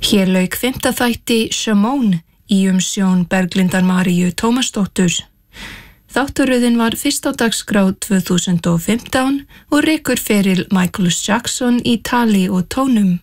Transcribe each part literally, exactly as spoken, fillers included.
Hér lauk fimmta þætti Shimon í umsjón Berglindar Maríu Tómasdóttur. Þáttaröðin var fyrst á dagskrá tvö þúsund og fimmtán og rekur feril Michael Jackson í tali og tónum.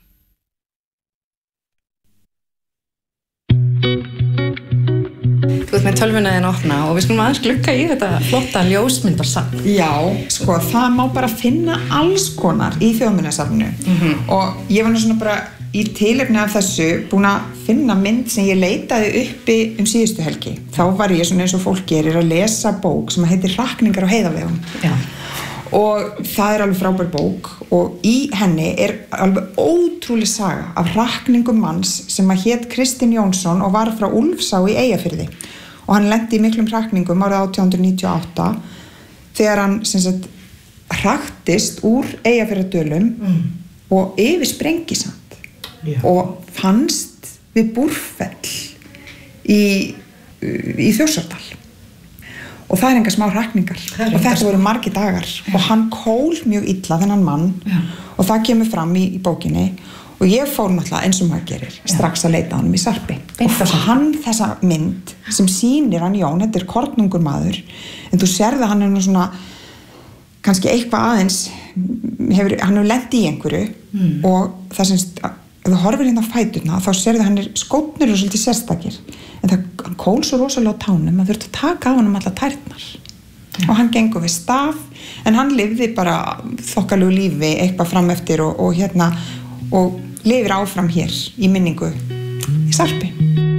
Þú ert með tölvuna þín opna og við skulum aðeins glugga í þetta flotta ljósmyndarsafn. Já, sko, það má bara finna alls konar í Þjóðminjasafninu mm-hmm. og ég var nú svona bara í tilefni af þessu búin að finna mynd sem ég leitaði uppi um síðustu helgi. Þá var ég svona eins og fólk gerir að lesa bók sem heitir Hrakningar á heiðavegum. Já. Og það er alveg frábær bók og í henni er alveg ótrúleg saga af hrakningum manns sem að hét Kristinn Jónsson og var frá Úlfsá í Eyjafirði. Og hann lenti í miklum hrakningum árið átján hundruð níutíu og átta þegar hann sem sagt hraktist úr Eyjafirðardölum mm. og yfir Sprengisand Já. Og fannst við Búrfell í, í Þjórsárdal. Og það er enga smá hrakningar og þetta voru margir dagar Já. Og hann kól mjög illa þennan mann Já. Og það kemur fram í, í bókinni og ég fór náttúrulega eins og maður gerir Já. Strax að leita hann í Sarpi og þess að hann þessa mynd sem sýnir hann Jón, þetta er kornungur maður en þú sérði hann er nú svona kannski eitthvað aðeins hefur, hann hefur lent í einhverju mm. og það semst ef þú horfir hérna á fæturna þá sérðu hann er skótnir og svolítið sérstakir en það hann kól svo rosalega á tánum að þurfti að taka af hann um alla tærnar ja. Og hann gengur við staf en hann lifði bara þokkalegu lífi eitthvað fram eftir og, og hérna og lifir áfram hér í minningu í Sarpi.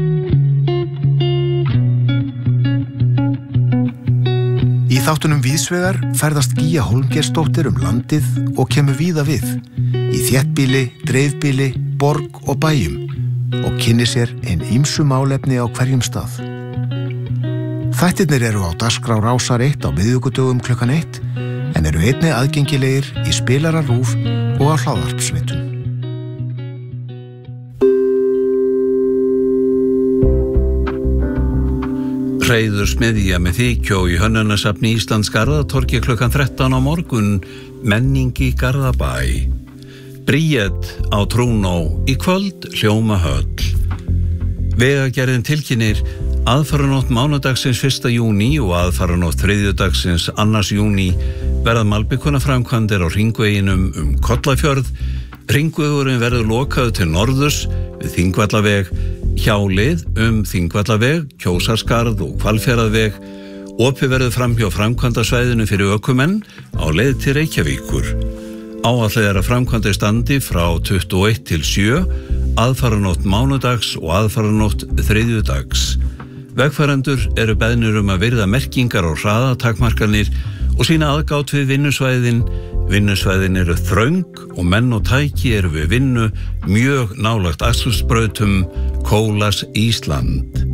Í þáttunum Víðsvegar ferðast Gígja Hólmgeirsdóttir um landið og kemur víða við í þéttbýli, dreifbýli, borg og bæjum og kynni sér ein ýmsu málefni á hverjum stað. Þættirnir eru á dagskrá Rásar eitt á miðvikudögum klukkan eitt en eru einnig aðgengilegir í spilara RÚV og á hlaðvarpsveitum. Hreiður smiðja með þykjó í Hönnunasafni Íslands Garðatorgi klukkan þrettán á morgun, menning í Garðabæ. Bríet á Trúnó í kvöld hljóma höll. Vegagerðin tilkynnir aðfaranótt mánudagsins fyrsta júní og aðfaranótt þriðjudagsins annars júní verða malbikuna framkvæmdir á hringveginum um Kollafjörð. Hringvegurinn verður lokaður til norðurs við Þingvallaveg, hjálið um Þingvallaveg, Kjósarskarð og Hvalfjarðarveg. Opið verður framhjá framkvæmdasvæðinu fyrir ökumenn á leið til Reykjavíkur. Áætlað er að framkvæmdir standi frá tuttugu og eitt til sjö, aðfaranótt mánudags og aðfaranótt þriðjudags. Vegfarendur eru beðnir um að virða merkingar og hraðatakmarkanir og sína aðgát við vinnusvæðin. Vinnusvæðin eru þröng og menn og tæki eru við vinnu mjög nálægt akstursbrautum Kólas Ísland.